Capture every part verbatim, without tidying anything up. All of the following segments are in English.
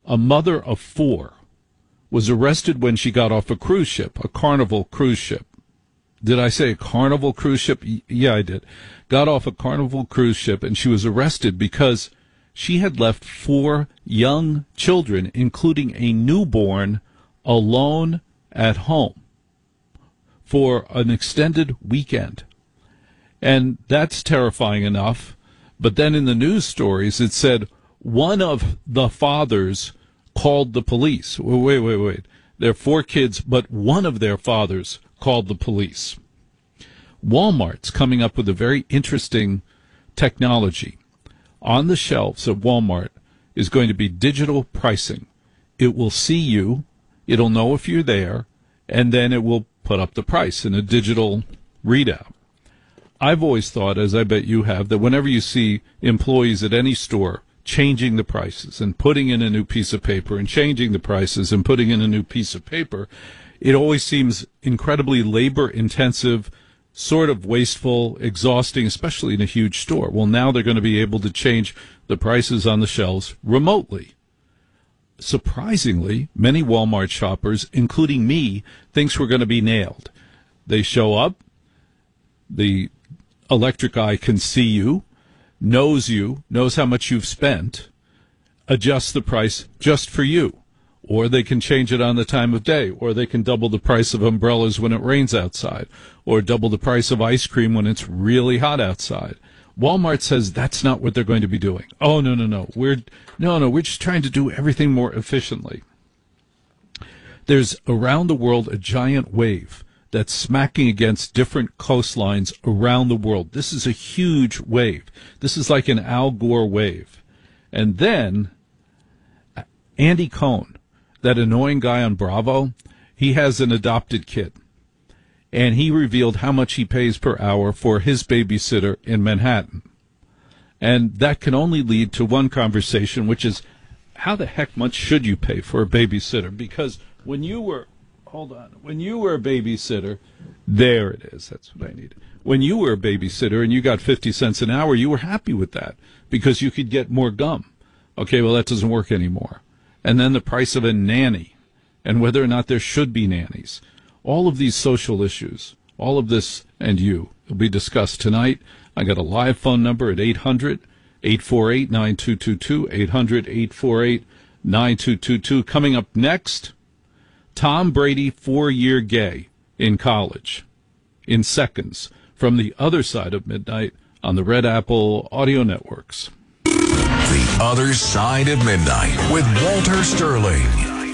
A mother of four was arrested when she got off a cruise ship, a Carnival cruise ship. Did I say a Carnival cruise ship? Yeah, I did. Got off a Carnival cruise ship, and she was arrested because she had left four young children, including a newborn, alone at home for an extended weekend. And that's terrifying enough. But then in the news stories, it said one of the fathers called the police. Wait, wait, wait. There are four kids, but one of their fathers called the police. Walmart's coming up with a very interesting technology. On the shelves at Walmart is going to be digital pricing. It will see you, it'll know if you're there, and then it will put up the price in a digital readout. I've always thought, as I bet you have, that whenever you see employees at any store changing the prices and putting in a new piece of paper and changing the prices and putting in a new piece of paper, it always seems incredibly labor-intensive, sort of wasteful, exhausting, especially in a huge store. Well, now they're going to be able to change the prices on the shelves remotely. Surprisingly, many Walmart shoppers, including me, thinks we're going to be nailed. They show up, the electric eye can see you, knows you, knows how much you've spent, adjusts the price just for you. Or they can change it on the time of day, or they can double the price of umbrellas when it rains outside, or double the price of ice cream when it's really hot outside. Walmart says that's not what they're going to be doing. Oh, no, no, no. We're no, no, we're just trying to do everything more efficiently. There's around the world a giant wave that's smacking against different coastlines around the world. This is a huge wave. This is like an Al Gore wave. And then Andy Cohen, that annoying guy on Bravo, he has an adopted kid. And he revealed how much he pays per hour for his babysitter in Manhattan. And that can only lead to one conversation, which is, how the heck much should you pay for a babysitter? Because when you were, hold on, when you were a babysitter, there it is, that's what I need. When you were a babysitter and you got fifty cents an hour, you were happy with that because you could get more gum. Okay, well, that doesn't work anymore. And then the price of a nanny and whether or not there should be nannies. All of these social issues, all of this and you will be discussed tonight. I got a live phone number at eight hundred, eight four eight, nine two two two, eight hundred, eight four eight, nine two two two. Coming up next, Tom Brady, four-year gay in college, in seconds, from the other side of midnight on the Red Apple Audio Networks. The Other Side of Midnight with Walter Sterling.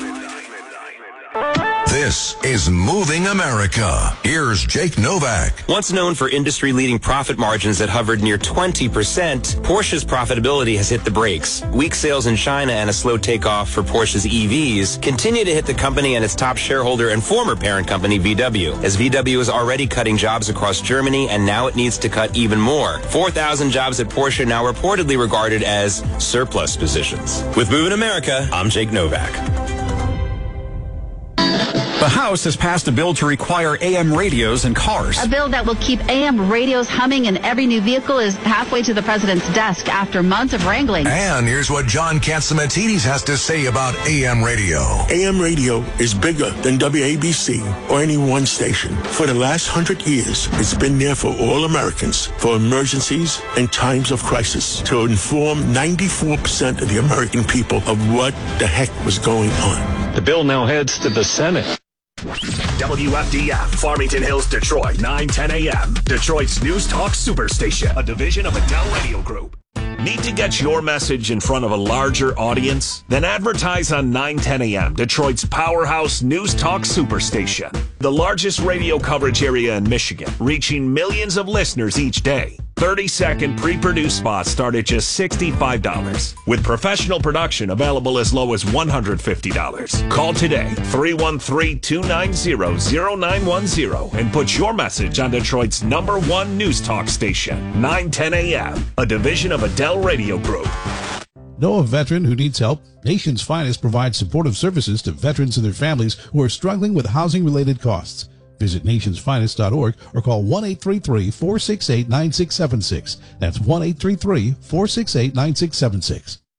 This is Moving America. Here's Jake Novak. Once known for industry-leading profit margins that hovered near twenty percent, Porsche's profitability has hit the brakes. Weak sales in China and a slow takeoff for Porsche's E Vs continue to hit the company and its top shareholder and former parent company, V W, as V W is already cutting jobs across Germany, and now it needs to cut even more. four thousand jobs at Porsche now reportedly regarded as surplus positions. With Moving America, I'm Jake Novak. The House has passed a bill to require A M radios in cars. A bill that will keep A M radios humming in every new vehicle is halfway to the president's desk after months of wrangling. And here's what John Catsimatidis has to say about A M radio. A M radio is bigger than W A B C or any one station. For the last hundred years, it's been there for all Americans, for emergencies and times of crisis, to inform ninety-four percent of the American people of what the heck was going on. The bill now heads to the Senate. W F D F, Farmington Hills, Detroit, nine ten a.m. Detroit's News Talk Superstation, a division of Adele Radio Group. Need to get your message in front of a larger audience? Then advertise on nine ten a.m., Detroit's powerhouse News Talk Superstation. The largest radio coverage area in Michigan, reaching millions of listeners each day. thirty-second pre-produced spots start at just sixty-five dollars, with professional production available as low as one hundred fifty dollars. Call today, three one three, two nine zero, zero nine one zero, and put your message on Detroit's number one news talk station, nine ten a.m., a division of Adele Radio Group. Know a veteran who needs help? Nation's Finest provides supportive services to veterans and their families who are struggling with housing-related costs. Visit nationsfinest dot org or call one eight three three, four six eight, nine six seven six. That's one eight three three, four six eight, nine six seven six.